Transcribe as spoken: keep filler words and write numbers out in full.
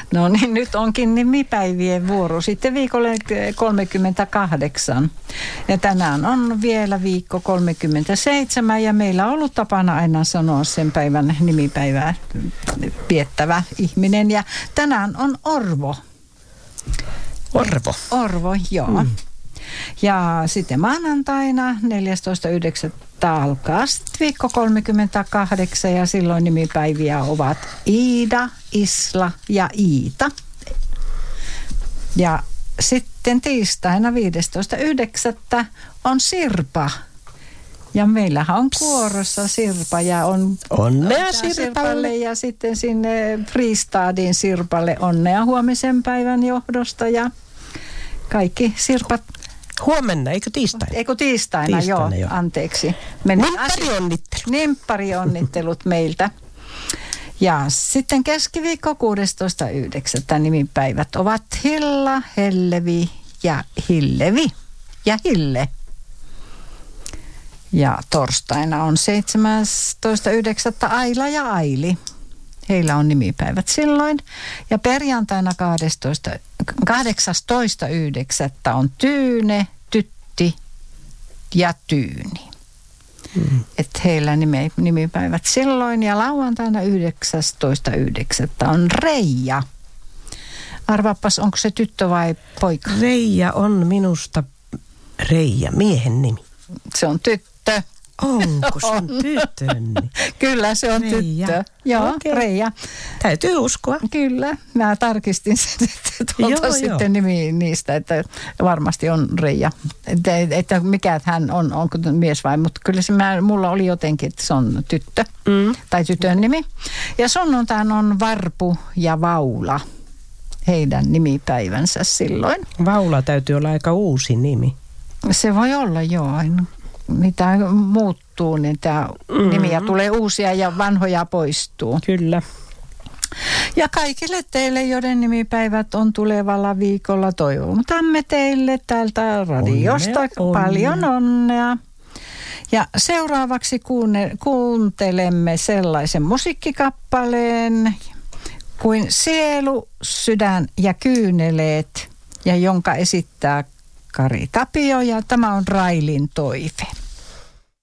No niin, nyt onkin nimipäivien vuoro sitten viikolle kolmekymmentäkahdeksan. Ja tänään on vielä viikko kolmekymmentäseitsemän ja meillä on ollut tapana aina sanoa sen päivän nimipäivää viettävä ihminen. Ja tänään on Orvo. Orvo. Orvo, joo. Mm. Ja sitten maanantaina neljästoista yhdeksättä alkaa viikko kolmekymmentäkahdeksan ja silloin nimipäiviä ovat Iida, Isla ja Iita. Ja sitten tiistaina viidestoista yhdeksättä on Sirpa. Ja meillähän on kuorossa Sirpa ja on onnea Sirpalle. Sirpalle Ja sitten sinne Fristadin Sirpalle onnea huomisen päivän johdosta ja kaikki Sirpat. Huomenna, eikö tiistaina? Eikö tiistaina, tiistaina joo, jo. anteeksi. Nimpparionnittelut. Nimpparionnittelut meiltä. Ja sitten keskiviikko kuudestoista yhdeksättä nimipäivät ovat Hilla, Hellevi ja Hillevi ja Hille. Ja torstaina on seitsemästoista yhdeksättä Aila ja Aili. Heillä on nimipäivät silloin. Ja perjantaina kahdeksastoista yhdeksättä on Tyyne, Tytti ja Tyyni. Mm. Että heillä nimi, nimipäivät silloin. Ja lauantaina yhdeksästoista yhdeksättä on Reija. Arvaapas, onko se tyttö vai poika? Reija on minusta Reija, miehen nimi. Se on tyttö. Onko se on tytön? Kyllä, se on Reija. tyttö. Joo, okay. Reija. Täytyy uskoa. Kyllä, mä tarkistin sen, että tuolta joo, sitten joo. nimi niistä, että varmasti on Reija. Että, että mikä hän on, onko mies vai, mutta kyllä se mä, mulla oli jotenkin, että se on tyttö mm. tai tytön nimi. Ja sunnuntain on Varpu ja Vaula, heidän nimipäivänsä silloin. Vaula täytyy olla aika uusi nimi. Se voi olla, joo. Niitä muuttuu, niitä mm. nimiä tulee uusia ja vanhoja poistuu. Kyllä. Ja kaikille teille, joiden nimipäivät on tulevalla viikolla, toivotamme teille täältä radiosta onnea, onnea. paljon onnea. Ja seuraavaksi kuunne, kuuntelemme sellaisen musiikkikappaleen kuin Sielu, sydän ja kyyneleet, ja jonka esittää Kari Tapio, ja tämä on Railin toive.